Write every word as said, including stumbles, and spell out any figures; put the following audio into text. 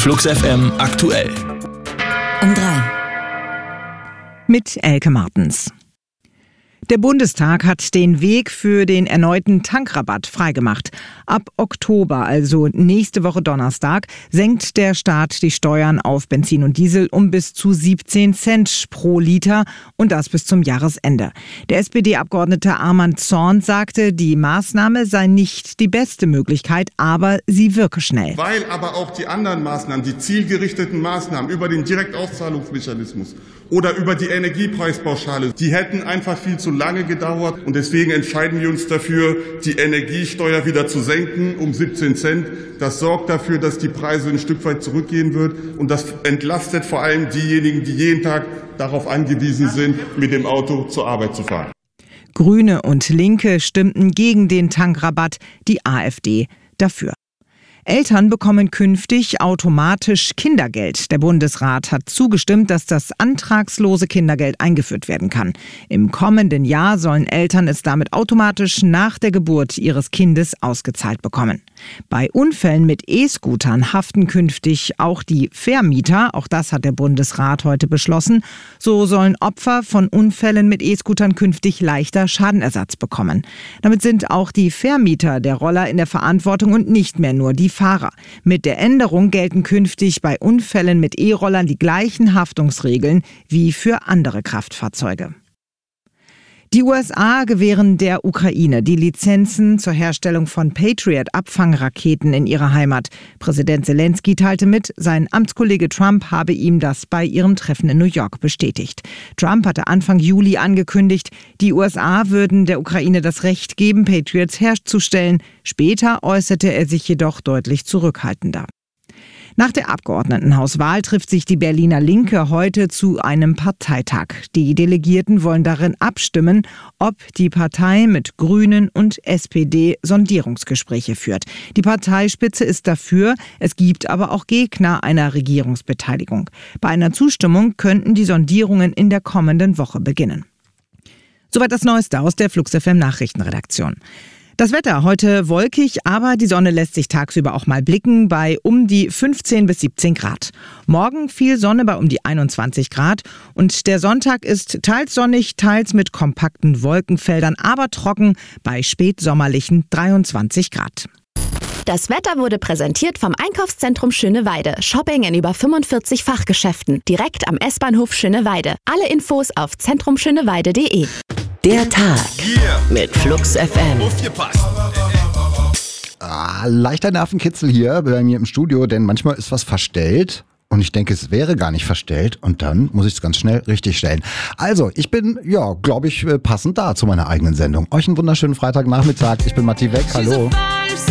Flux F M aktuell. Um drei. Mit Elke Martens. Der Bundestag hat den Weg für den erneuten Tankrabatt freigemacht. Ab Oktober, also nächste Woche Donnerstag, senkt der Staat die Steuern auf Benzin und Diesel um bis zu siebzehn Cent pro Liter und das bis zum Jahresende. Der S P D-Abgeordnete Arman Zorn sagte, die Maßnahme sei nicht die beste Möglichkeit, aber sie wirke schnell. Weil aber auch die anderen Maßnahmen, die zielgerichteten Maßnahmen über den Direktauszahlungsmechanismus oder über die Energiepreispauschale, die hätten einfach viel zu lange gedauert. Und deswegen entscheiden wir uns dafür, die Energiesteuer wieder zu senken um siebzehn Cent. Das sorgt dafür, dass die Preise ein Stück weit zurückgehen wird. Und das entlastet vor allem diejenigen, die jeden Tag darauf angewiesen sind, mit dem Auto zur Arbeit zu fahren. Grüne und Linke stimmten gegen den Tankrabatt, die AfD dafür. Eltern bekommen künftig automatisch Kindergeld. Der Bundesrat hat zugestimmt, dass das antragslose Kindergeld eingeführt werden kann. Im kommenden Jahr sollen Eltern es damit automatisch nach der Geburt ihres Kindes ausgezahlt bekommen. Bei Unfällen mit E-Scootern haften künftig auch die Vermieter. Auch das hat der Bundesrat heute beschlossen. So sollen Opfer von Unfällen mit E-Scootern künftig leichter Schadenersatz bekommen. Damit sind auch die Vermieter der Roller in der Verantwortung und nicht mehr nur die Fahrer. Mit der Änderung gelten künftig bei Unfällen mit E-Rollern die gleichen Haftungsregeln wie für andere Kraftfahrzeuge. Die U S A gewähren der Ukraine die Lizenzen zur Herstellung von Patriot-Abfangraketen in ihrer Heimat. Präsident Zelensky teilte mit, sein Amtskollege Trump habe ihm das bei ihrem Treffen in New York bestätigt. Trump hatte Anfang Juli angekündigt, die U S A würden der Ukraine das Recht geben, Patriots herzustellen. Später äußerte er sich jedoch deutlich zurückhaltender. Nach der Abgeordnetenhauswahl trifft sich die Berliner Linke heute zu einem Parteitag. Die Delegierten wollen darin abstimmen, ob die Partei mit Grünen und S P D Sondierungsgespräche führt. Die Parteispitze ist dafür, es gibt aber auch Gegner einer Regierungsbeteiligung. Bei einer Zustimmung könnten die Sondierungen in der kommenden Woche beginnen. Soweit das Neueste aus der Flux F M Nachrichtenredaktion. Das Wetter heute wolkig, aber die Sonne lässt sich tagsüber auch mal blicken bei um die fünfzehn bis siebzehn Grad. Morgen viel Sonne bei um die einundzwanzig Grad und der Sonntag ist teils sonnig, teils mit kompakten Wolkenfeldern, aber trocken bei spätsommerlichen dreiundzwanzig Grad. Das Wetter wurde präsentiert vom Einkaufszentrum Schöneweide. Shopping in über fünfundvierzig Fachgeschäften. Direkt am S-Bahnhof Schöneweide. Alle Infos auf zentrum schöneweide punkt de. Der Tag mit Flux F M. Ah, leichter Nervenkitzel hier bei mir im Studio, denn manchmal ist was verstellt und ich denke, es wäre gar nicht verstellt und dann muss ich es ganz schnell richtig stellen. Also, ich bin, ja, glaube ich, passend da zu meiner eigenen Sendung. Euch einen wunderschönen Freitagnachmittag. Ich bin Matti Weck. Hallo.